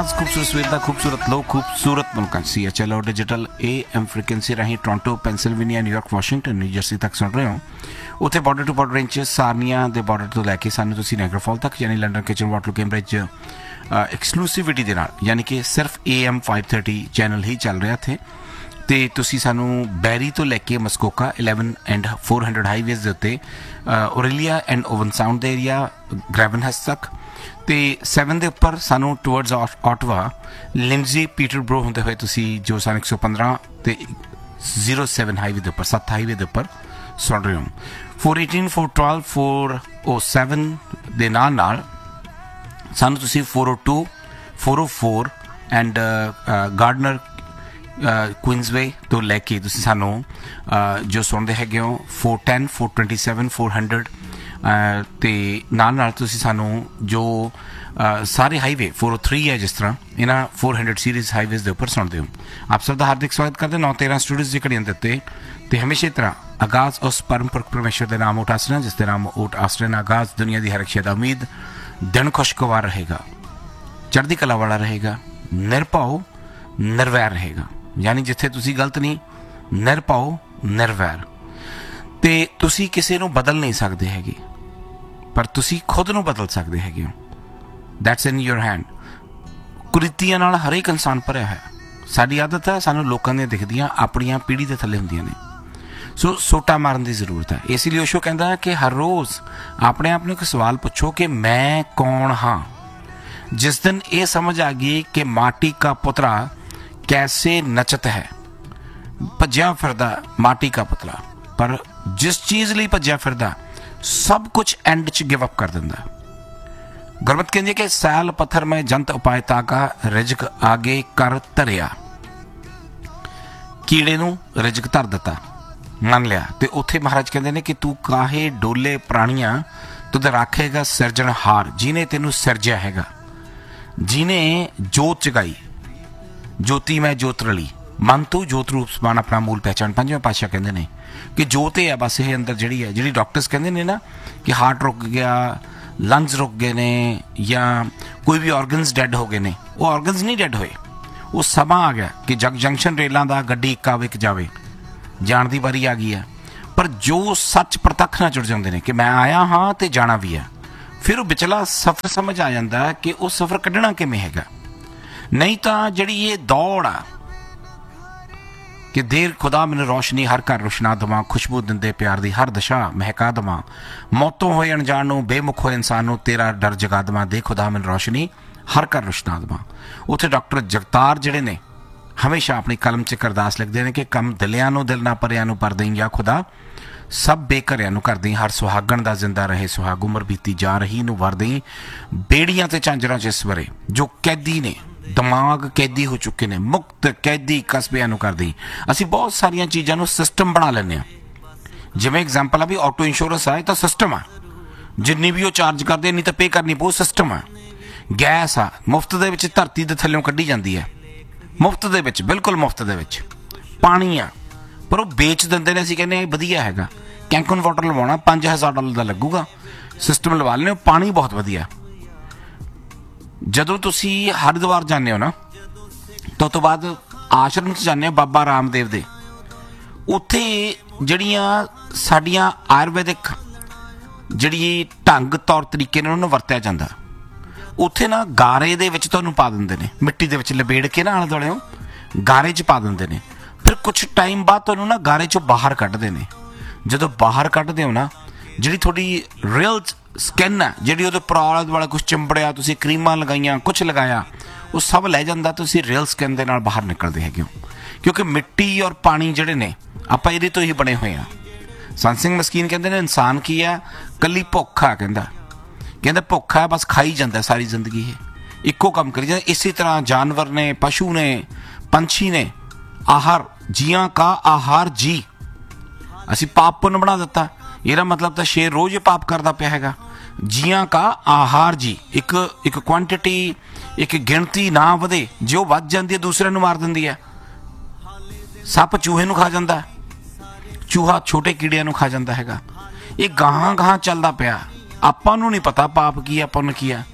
खूबसूरत सवेर का खूबसूरत लोग खूबसूरत मुल्क CHLO digital AM frequency Rahi Toronto Pennsylvania New York Washington New Jersey तक सुन रहे हो। उत्थे border to border range Sarnia के बॉर्डर तो लैके सानू तुसी नायग्रा फॉल तक यानी London kitchen Waterloo Cambridge exclusivity के नाल यानी कि सिर्फ AM 530 चैनल ही चल रहा थे तो तुसी सानू बैरी तो लैके मस्कोका 11 एंड 400 हाईवेज के उत्ते Aurelia and oven sound area ग्रेवनहस तक तो 7 के उपर सानू टूवर्ड्स ऑटवा लिंडजी पीटरब्रो होंदे हुए तुसी जो सन 115 तो 07 हाईवे के उपर 7 हाईवे के उपर सुन रहे हो। 418 412 407 के नाल सानू तुसी 402 404 एंड गार्डनर क्वींसवे तो लैके तुसी सानू जो सुनते है 410 427 400 ते नाल तुसी सानू जो सारे हाईवे 403 है जिस तरह इन्होंने 400 सीरीज़ हाईवेज़ के उपर सुनते हो। आप सब का हार्दिक स्वागत करते 9-13 स्टूडियोज़ जी घड़ियां दिते तो हमेशा तरह आगाज़ उस परम परमेश्वर के नाम ऊट आसरा जिसके नाम ऊट आसरे ना आगाज़ दुनिया की हर एक शय दा उम्मीद दिन खुशगवार रहेगा, चढ़ती कला वाला रहेगा, निरभाव निर्वैर रहेगा यानी जिथे तुसी गलत नहीं निरभाव निर्वैर ते तुसी किसी नूं बदल नहीं सकते हैगे पर तुसी खुद नूं बदल सकते हैगे हो। That's in your hand. कुरीतियां नाल हर एक इंसान भरिया है। साडी आदत है सानूं लोकां दीयां दिखदियां अपनियां पीढ़ी दे थल्ले हुंदियां ने सो सोटा मारन की जरूरत है। इसलिए ओशो कहता है कि हर रोज़ अपने आप को एक सवाल पूछो कि मैं कौन हाँ। जिस दिन ये समझ आ गई कि माटी का पुतला कैसे नचत है, भज्या फिरदा माटी का पुतला पर जिस चीज़ लिए भज्या फिरदा सब कुछ एंड च गिव अप कर दिंदा। गुरमत कहती कि सैल पत्थर में जंत उपाय ताका रिजक आगे कर धरिया। कीड़े नूं रिजक धर दिता मन लिया तो उत्थे महाराज कहते हैं कि तू काहे डोले प्राणियां तुद राखेगा सिरजनहार जिन्हें तेनू सिरजया हैगा, जिन्हें जोत जगाई ज्योति मैं जोत रली मन तो जोत रूप समान अपना मूल पहचान। पंजवें पातशाह कहते हैं कि जोत है बस ये अंदर जी है जी डॉक्टर्स कहते हैं ना कि हार्ट रुक गया, लंग्स रुक गए ने या कोई भी ऑर्गनस डैड हो गए ने, वो ऑर्गनस नहीं डैड होए, वो समा आ गया कि जंक्शन रेलों का गड्डी इक्का विक जाए जान की बारी आ गई है। पर जो सच प्रतख ना जुड़ जाते हैं कि मैं आया हाँ तो जाना भी है फिर वो विचला सफ़र समझ आ जाता है कि वो सफ़र कढ़ना किमें हैगा। नहीं तो जी ये दौड़ आ कि देर खुदा मैंने रोशनी हर घर रोशना दवा, खुशबू दिंदे प्यार की हर दशा महका दवा, मौतों होए अनजान बेमुख होए इंसान तेरा डर जगा दवा, दे खुदा मैंने रोशनी हर घर रोशना दवा। उत्थे डॉक्टर जगतार जिहड़े ने हमेशा अपनी कलम च अरदास लिखते हैं कि कम दिलियां नूं दिल ना भरियां नूं भर दें या खुदा सब बेघरियां नूं कर दें, हर सुहागण दा जिंदा रहे सुहाग उम्र बीती जा रही नूं वर दें, बेड़ियां ते झांजरां च इस वरे जो कैदी ने दिमाग कैदी हो चुके हैं मुक्त कैदी कस्बियां नूं कर दें। असीं बहुत सारिया चीज़ों नूं सिस्टम बना लैंदे आ जिवें एग्जाम्पल आ भी ऑटो इंश्योरेंस आए तो सिस्टम आ जिन्नी भी वो चार्ज करते नहीं तो पे करनी पऊ सिस्टम आ। गैस आ मुफ्त दे विच धरती दे थल्लों कड्ढी जाती है मुफ्त दे विच बिल्कुल मुफ्त दे विच। पानी आ पर वो बेच देंदे ने, असीं कहने वधिया हैगा कैंकन वाटर लवाउणा $5000 का लगूगा सिस्टम लवा लेने पानी बहुत वधिया। जदों तुसी हरिद्वार जाने हो ना तो बाद आश्रम च जाने बाबा रामदेव दे उत्थे जड़ियां साडियां आयुर्वैदिक जिहड़ी ढंग तौर तरीके ने उन्होंने वरत्या जाता उत्थे ना गारे दे विच तुहानूं पा दिंदे ने, मिट्टी दे विच लपेड़ के ना आले दुआले गारे च पा दिंदे ने, फिर कुछ टाइम बाद तुहानूं ना गारे चों बाहर कड्ढदे ने। जदों बाहर कड्ढदे हो ना जिहड़ी थोड़ी रियल स्किन है जिहड़ी उहदे उपर आले दुआले कुछ चिंबड़िया तुसीं क्रीमां लगाइयां कुछ लगाया वो सब लै जांदा, तुसीं रियल स्किन दे नाल बाहर निकलदे हैगे हो क्योंकि मिट्टी और पानी जिहड़े ने आपां इहदे तो ही बने हुए हैं। संत सिंह मस्कीन कहते हैं इंसान की है कली भुख आ, कहता भुख है बस खाई जाता सारी जिंदगी है इक्को काम करी जाता। इसी तरह जानवर ने पशु ने पंछी ने आहार जियां का आहार जी असी पाप पुण्य बना दिता। यह मतलब तो शेर रोज पाप करता पिया हैगा। जियां का आहार जी एक क्वांटिटी एक गिणती ना वधे जो वध जाती है दूसरे नूं मार दिंदी है। सप चूहे नूं खा जाता है, चूहा छोटे कीड़ियां नूं खा जाता हैगा। ये गाहां गाहां चलदा पिया, आपां नूं नहीं पता पाप की है पुण्य की है।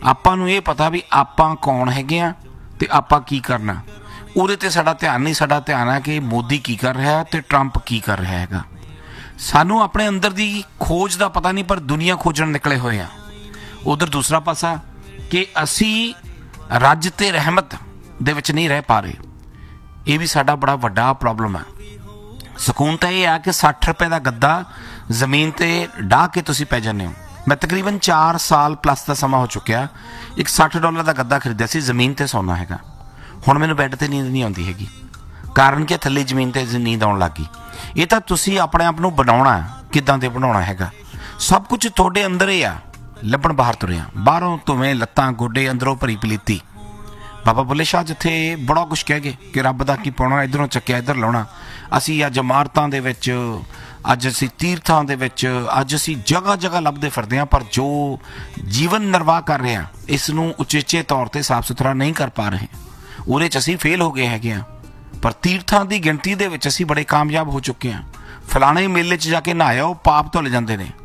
ਆਪਾਂ ਨੂੰ ਇਹ ਪਤਾ ਵੀ ਆਪਾਂ ਕੌਣ ਹੈਗੇ ਆ ਤੇ ਆਪਾਂ ਕੀ ਕਰਨਾ। ਉਹਦੇ ਤੇ ਸਾਡਾ ਧਿਆਨ ਨਹੀਂ, ਸਾਡਾ ਧਿਆਨ ਹੈ ਕਿ ਮੋਦੀ ਕੀ ਕਰ ਰਿਹਾ ਤੇ ਟਰੰਪ ਕੀ ਕਰ ਰਿਹਾ ਹੈਗਾ। ਸਾਨੂੰ ਆਪਣੇ ਅੰਦਰ ਦੀ ਖੋਜ ਦਾ ਪਤਾ ਨਹੀਂ, ਪਰ ਦੁਨੀਆ ਖੋਜਣ ਨਿਕਲੇ ਹੋਏ ਆ। ਉਧਰ ਦੂਸਰਾ ਪਾਸਾ ਕਿ ਅਸੀਂ ਰੱਜ ਤੇ ਰਹਿਮਤ ਦੇ ਵਿੱਚ ਨਹੀਂ ਰਹਿ ਪਾ ਰਹੇ, ਇਹ ਵੀ ਸਾਡਾ ਬੜਾ ਵੱਡਾ ਪ੍ਰੋਬਲਮ ਹੈ। ਸਕੂਨ ਤਾਂ ਇਹ ਆ ਕਿ 60 ਰੁਪਏ ਦਾ ਗੱਦਾ ਜ਼ਮੀਨ ਤੇ ਡਾਹ ਕੇ ਤੁਸੀਂ ਪੈ ਜਾਂਦੇ ਹੋ। ਮੈਂ ਤਕਰੀਬਨ 4 ਸਾਲ ਪਲੱਸ ਦਾ ਸਮਾਂ ਹੋ ਚੁੱਕਿਆ, ਇੱਕ $60 ਦਾ ਗੱਦਾ ਖਰੀਦਿਆ ਸੀ, ਜ਼ਮੀਨ ਤੇ ਸੌਣਾ ਹੈਗਾ। ਹੁਣ ਮੈਨੂੰ ਬੈੱਡ ਤੇ ਨੀਂਦ ਨਹੀਂ ਆਉਂਦੀ ਹੈਗੀ, ਕਾਰਨ ਕਿ ਥੱਲੇ ਜ਼ਮੀਨ ਤੇ ਨੀਂਦ ਆਉਣ ਲੱਗ ਗਈ। ਇਹ ਤਾਂ ਤੁਸੀਂ ਆਪਣੇ ਆਪ ਨੂੰ ਬਣਾਉਣਾ, ਕਿੱਦਾਂ ਦੇ ਬਣਾਉਣਾ ਹੈਗਾ। ਸਭ ਕੁਝ ਤੁਹਾਡੇ ਅੰਦਰ ਹੀ ਆ, ਲੱਭਣ ਬਾਹਰ ਤੁਰਿਆ। ਬਾਹਰੋਂ ਤੁਵੇਂ ਲੱਤਾਂ ਗੋਡੇ, ਅੰਦਰੋਂ ਭਰੀ ਪਲੀਤੀ। ਬਾਬਾ ਬੁੱਲੇ ਸ਼ਾਹ ਜਿੱਥੇ ਬੜਾ ਕੁਛ ਕਹਿ ਗਏ ਕਿ ਰੱਬ ਦਾ ਕੀ ਪਾਉਣਾ, ਇੱਧਰੋਂ ਚੱਕਿਆ ਇੱਧਰ ਲਾਉਣਾ। ਅਸੀਂ ਅੱਜ ਇਮਾਰਤਾਂ ਦੇ ਵਿੱਚ, ਅੱਜ ਅਸੀਂ ਤੀਰਥਾਂ ਦੇ ਵਿੱਚ, ਅੱਜ ਅਸੀਂ ਜਗ੍ਹਾ ਜਗ੍ਹਾ ਲੱਭਦੇ ਫਿਰਦੇ ਹਾਂ, ਪਰ ਜੋ ਜੀਵਨ ਨਿਰਵਾਹ ਕਰ ਰਹੇ ਹਾਂ ਇਸ ਨੂੰ ਉਚੇਚੇ ਤੌਰ ਤੇ ਸਾਫ਼ ਸੁਥਰਾ ਨਹੀਂ ਕਰ ਪਾ ਰਹੇ। ਉਹਦੇ 'ਚ ਅਸੀਂ ਫੇਲ ਹੋ ਗਏ ਹੈਗੇ ਹਾਂ, ਪਰ ਤੀਰਥਾਂ ਦੀ ਗਿਣਤੀ ਦੇ ਵਿੱਚ ਅਸੀਂ ਬੜੇ ਕਾਮਯਾਬ ਹੋ ਚੁੱਕੇ ਹਾਂ। ਫਲਾਣੇ ਮੇਲੇ 'ਚ ਜਾ ਕੇ ਨਹਾਇਆ, ਉਹ ਪਾਪ ਧੁੱਲ ਜਾਂਦੇ ਨੇ।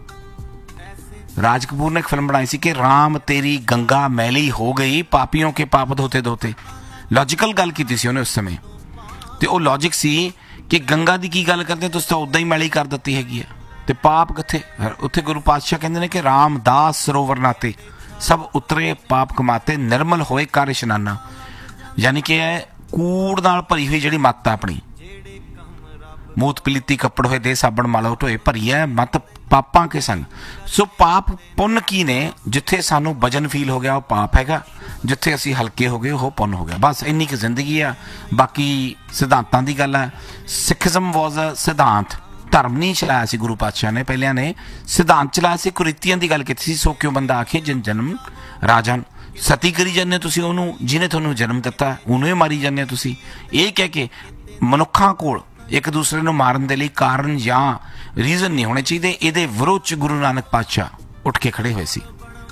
राज कपूर ने एक फिल्म बनाई सी कि राम तेरी गंगा मैली हो गई, पापियों के पाप धोते धोते। लॉजिकल गल की सी उन्हें उस समय, तो वो लॉजिक सी कि गंगा की की गल करते तुसीं तां उदां ही मैली कर दित्ती हैगी है, ते पाप कित्थे। उत्थे गुरु पातशाह कहंदे ने कि रामदास सरोवर नाते सब उतरे पाप कमाते, निर्मल होए कर इशनाना। यानी कि कूड़ नाल भरी हुई जिहड़ी मत आ अपनी, मूत पलीती कपड़ होए दे साबण मालो ढोए भरी है मत पापां के संग। सो पाप पुण्य की ने, जिथे सानू वजन फील हो गया वो पाप हैगा, जिथे असी हल्के हो गए वो पुण्य हो गया। बस इन्नी की जिंदगी आ। बाकी सिद्धांतां दी गल है। सिखिज्म वॉज अ सिद्धांत, धर्म नहीं चलाया सी गुरु पातशाह ने, पहलियां ने सिद्धांत चलाया सी, कुरीतियां दी गल कीती सी। सो क्यों बंदा आखे जिन जन्म राजन, सती करी जाने तुसीं ओनू जिन्हें तुहानू जन्म दिता ओनू ही मारी जाने तुसीं। ये कह के मनुखां कोल एक दूसरे को मारन दे लई कारण या रीजन नहीं होने चाहिए। ये विरोध च गुरु नानक पातशाह उठ के खड़े हुए सी।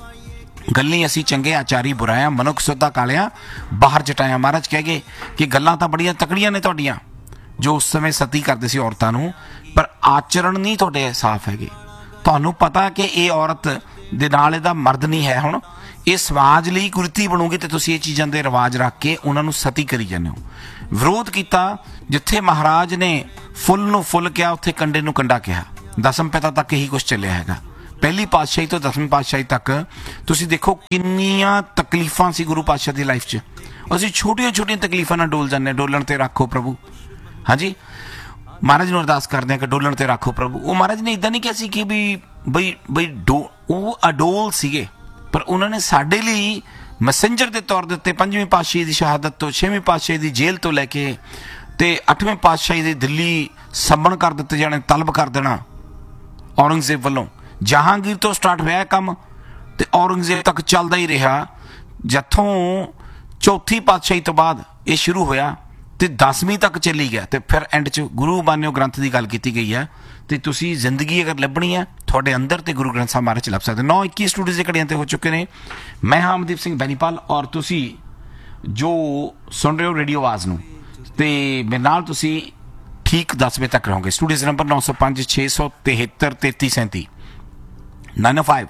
गल्ली असी चंगे आचारी बुराया, मनुख सुधा कालिया बाहर जटाया। महाराज कह गए कि गल्लां तां बड़ियां तकड़ियां ने तुहाडियां, जो उस समय सती करते सी औरतां नूं, पर आचरण नहीं तुहाडे साफ हैगे। तुहानूं पता कि ये औरत दे नाल इहदा मर्द नहीं है, हुण ये समाज लई कुरीति बनूगी तो तुसीं ये चीज़ां दे रिवाज रख के उन्हां नूं सती करी जांदे हो। विरोध किया, जिथे महाराज ने फुल नूं फुल कहा उत्थे कंडे नूं कंडा कहा। दसम पिता तक यही कुछ चलिया हैगा, पहली पातशाही तो 10वीं पातशाही तक। तुसीं देखो किन्नियां तकलीफां सी गुरु पातशाह दी लाइफ च। असीं छोटियां छोटियां तकलीफां नाल डोल जाने, डोलण ते रखो प्रभु। हाँ जी, महाराज नूं अरदास करदे हैं कि डोलण ते रखो प्रभु। वो महाराज ने इदां नहीं कहा सी कि भी बई बई वो अडोल सीगे, पर उन्होंने साडे लई मैसेंजर के तौर पर 5वीं पातशाही की शहादत तो 6वीं पातशाही की जेल तो लैके ते 8वें पातशाही की दिल्ली सबन कर दिते जाने, तलब कर देना औरंगजेब वालों। जहांगीर तो स्टार्ट होया काम ते औरंगजेब तक चलता ही रहा। जिथों चौथी पातशाही तो बाद ये शुरू होया ते 10वीं तक चली गया, तो फिर एंड च गुरु बानियो ग्रंथ की गल की गई है। तो तुसी जिंदगी अगर लभनी है थोड़े अंदर तो गुरु ग्रंथ साहब महाराज लभ सकते। 9:21 स्टूडियो के घड़ियां हो चुके हैं। मैं हाँ अमनदीप सिंह बैनीपाल, और तुसी जो सुन रहे हो रेडियो आवाज़ नूं, ते मेरे नाल तुसी ठीक 10 बजे तक रहोगे। स्टूडियो नंबर 905 673 3337 905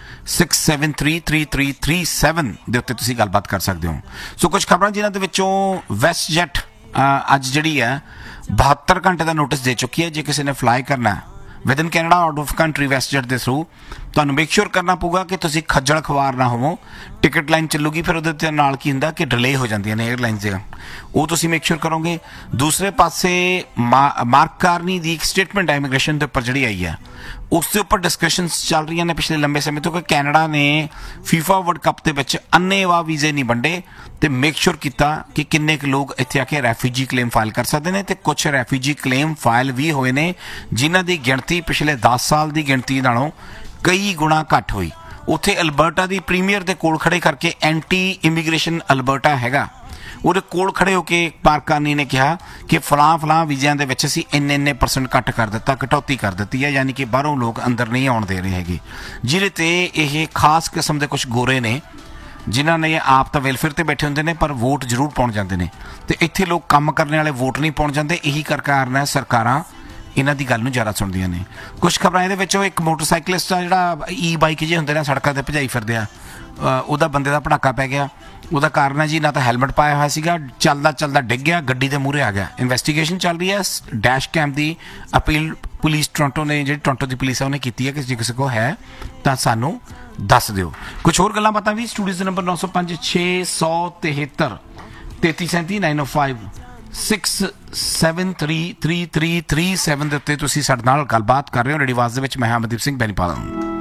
6733337 ਦੇ ਉੱਤੇ ਤੁਸੀਂ ਗੱਲਬਾਤ ਕਰ ਸਕਦੇ ਹੋ। ਸੋ ਕੁਝ ਖਬਰਾਂ ਜਿਨ੍ਹਾਂ ਦੇ ਵਿੱਚੋਂ ਵੈਸਟ ਜੈਟ ਅੱਜ ਜਿਹੜੀ ਹੈ 72 ਘੰਟੇ ਦਾ ਨੋਟਿਸ ਦੇ ਚੁੱਕੀ ਹੈ। ਜੇ ਕਿਸੇ ਨੇ ਫਲਾਈ ਕਰਨਾ with in Canada out of country West jet ਦੇ ਥਰੂ, ਤੁਹਾਨੂੰ ਮੇਕ ਸ਼ੋਰ ਕਰਨਾ ਪਊਗਾ ਕਿ ਤੁਸੀਂ ਖੱਜਲ ਖਵਾਰ ਨਾ ਹੋਵੋ। ਟਿਕਟ ਲਾਈਨ ਚੱਲੂਗੀ, ਫਿਰ ਉਹਦੇ ਤੇ ਨਾਲ ਕੀ ਹੁੰਦਾ ਕਿ ਡਿਲੇ ਹੋ ਜਾਂਦੀਆਂ ਨੇ 에ਅਰਲਾਈਨਸ ਦੀਆਂ, ਉਹ ਤੁਸੀਂ ਮੇਕ ਸ਼ੋਰ ਕਰੋਗੇ। ਦੂਸਰੇ ਪਾਸੇ ਮਾਰਕ ਕਾਰਨੀ ਦੀ ਇੱਕ ਸਟੇਟਮੈਂਟ ਹੈ ਇਮੀਗ੍ਰੇਸ਼ਨ ਦੇ ਉੱਪਰ ਜਿਹੜੀ ਆਈ ਹੈ, ਉਸ ਦੇ ਉੱਪਰ ਡਿਸਕਸ਼ਨਸ ਚੱਲ ਰਹੀਆਂ ਨੇ ਪਿਛਲੇ ਲੰਬੇ ਸਮੇਂ ਤੋਂ ਕਿ ਕੈਨੇਡਾ ਨੇ ਫੀਫਾ ਵਰਲਡ ਕੱਪ ਦੇ ਵਿੱਚ ਅੰਨੇਵਾਹ ਵੀਜ਼ੇ ਨਹੀਂ ਵੰਡੇ ਤੇ ਮੇਕ ਸ਼ੋਰ ਕੀਤਾ ਕਿ ਕਿੰਨੇ ਕੁ ਲੋਕ ਇੱਥੇ ਆ ਕੇ ਰੈਫਿਊਜੀ ਕਲੇਮ ਫਾਈਲ ਕਰ ਸਕਦੇ ਨੇ। ਤੇ ਕੁਝ ਰੈਫਿਊਜੀ ਕਲੇਮ ਫਾਈਲ ਵੀ ਹੋਏ ਨੇ ਜਿਨ੍ਹਾਂ ਦੀ ਗਿਣਤੀ ਪਿਛਲੇ 10 ਸਾਲ ਦੀ ਗਿਣਤੀ ਨਾਲੋਂ ਕਈ ਗੁਣਾ ਘੱਟ ਹੋਈ। ਉੱਥੇ ਅਲਬਰਟਾ ਦੀ ਪ੍ਰੀਮੀਅਰ ਦੇ ਕੋਲ ਖੜੇ ਕਰਕੇ ਐਂਟੀ ਇਮੀਗ੍ਰੇਸ਼ਨ ਅਲਬਰਟਾ ਹੈਗਾ, ਉਹਦੇ ਕੋਲ ਖੜੇ ਹੋ ਕੇ ਮਾਰਕ ਕਾਰਨੀ ਨੇ ਕਿਹਾ ਕਿ ਫਲਾਂ ਵੀਜ਼ਿਆਂ ਦੇ ਵਿੱਚ ਅਸੀਂ ਇੰਨੇ % ਘੱਟ ਕਰ ਦਿੱਤਾ, ਕਟੌਤੀ ਕਰ ਦਿੱਤੀ ਹੈ, ਯਾਨੀ ਕਿ ਬਾਹਰੋਂ ਲੋਕ ਅੰਦਰ ਨਹੀਂ ਆਉਣ ਦੇ ਰਹੇ ਹੈਗੇ। ਜਿਹਦੇ ਤੇ ਇਹ ਖਾਸ ਕਿਸਮ ਦੇ ਕੁਝ ਗੋਰੇ ਨੇ ਜਿਨ੍ਹਾਂ ਨੇ ਆਪ ਤਾਂ ਵੈਲਫੇਅਰ ਤੇ ਬੈਠੇ ਹੁੰਦੇ ਨੇ ਪਰ ਵੋਟ ਜ਼ਰੂਰ ਪਾਉਣ ਜਾਂਦੇ ਨੇ, ਤੇ ਇੱਥੇ ਲੋਕ ਕੰਮ ਕਰਨ ਵਾਲੇ ਵੋਟ ਨਹੀਂ ਪਾਉਣ ਜਾਂਦੇ। ਇਹੀ ਕਾਰਨ ਹੈ ਸਰਕਾਰਾਂ ਇਹਨਾਂ ਦੀ ਗੱਲ ਨੂੰ ਜ਼ਿਆਦਾ ਸੁਣਦੀਆਂ ਨੇ। ਕੁਝ ਖਬਰਾਂ ਇਹਦੇ ਵਿੱਚੋਂ ਇੱਕ ਮੋਟਰਸਾਈਕਲਿਸਟ ਆ ਜਿਹੜਾ ਬਾਈਕ ਜਿਹੇ ਹੁੰਦੇ ਨੇ ਸੜਕਾਂ 'ਤੇ ਭਜਾਈ ਫਿਰਦੇ ਆ, ਉਹਦਾ ਬੰਦੇ ਦਾ ਭੜਾਕਾ ਪੈ ਗਿਆ। ਉਹਦਾ ਕਾਰਨ ਹੈ ਜੀ ਨਾ ਤਾਂ ਹੈਲਮਟ ਪਾਇਆ ਹੋਇਆ ਸੀਗਾ, ਚੱਲਦਾ ਡਿੱਗ ਗਿਆ, ਗੱਡੀ ਦੇ ਮੂਹਰੇ ਆ ਗਿਆ। ਇਨਵੈਸਟੀਗੇਸ਼ਨ ਚੱਲ ਰਹੀ ਹੈ। ਡੈਸ਼ ਕੈਮ ਦੀ ਅਪੀਲ ਪੁਲਿਸ ਟੋਰਾਂਟੋ ਨੇ, ਜਿਹੜੀ ਟੋਰਾਂਟੋ ਦੀ ਪੁਲਿਸ ਹੈ ਉਹਨੇ ਕੀਤੀ ਹੈ ਕਿ ਜੇ ਕਿਸੇ ਕੋਲ ਹੈ ਤਾਂ ਸਾਨੂੰ ਦੱਸ ਦਿਓ। ਕੁਝ ਹੋਰ ਗੱਲਾਂ ਬਾਤਾਂ ਵੀ ਸਟੂਡੀਓ ਦੇ ਨੰਬਰ 905 673 3337 905 6733337 ਦੇ ਉੱਤੇ ਤੁਸੀਂ ਸਾਡੇ ਨਾਲ ਗੱਲਬਾਤ ਕਰ ਰਹੇ ਹੋ। ਰੇਡੀਓ ਆਵਾਜ਼ ਦੇ ਵਿੱਚ ਮੈਂ ਹਾਂ ਅਮਨਦੀਪ ਸਿੰਘ ਬੈਨੀਪਾਲ।